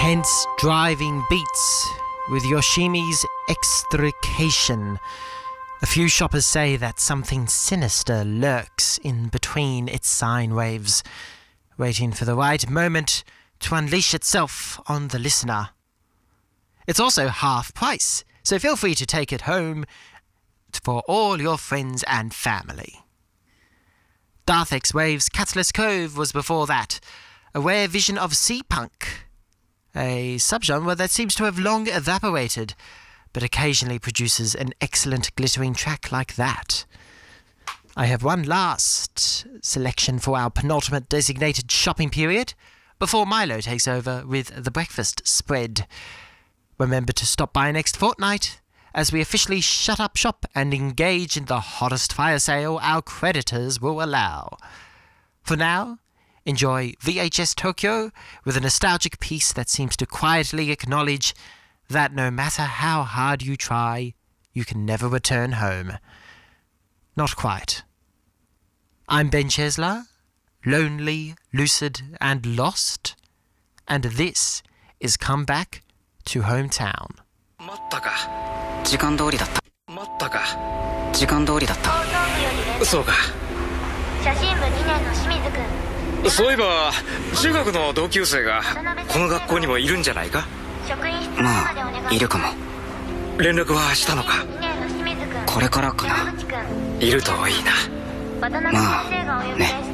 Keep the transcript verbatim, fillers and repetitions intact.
tense driving beats with Yoshimi's extrication. A few shoppers say that something sinister lurks in between its sine waves, waiting for the right moment to unleash itself on the listener. It's also half price, so feel free to take it home for all your friends and family. Darth X Wave's Catalyst Cove was before that, a rare vision of sea punk, a subgenre that seems to have long evaporated, but occasionally produces an excellent glittering track like that. I have one last selection for our penultimate designated shopping period, before Milo takes over with the breakfast spread. Remember to stop by next fortnight, as we officially shut up shop and engage in the hottest fire sale our creditors will allow. For now, enjoy V H S Tokyo with a nostalgic piece that seems to quietly acknowledge that no matter how hard you try, you can never return home. Not quite. I'm Ben Chesler, lonely, lucid, and lost, and this is Come Back to Hometown. 待ったか。時間通りだった。待ったか。時間通りだった。そうか。 写真部にねんの清水君。 そういえば中学の同級生がこの学校にもいるんじゃないか。まあいるかも。連絡はしたのか。これからかな。いるといいな。まあね。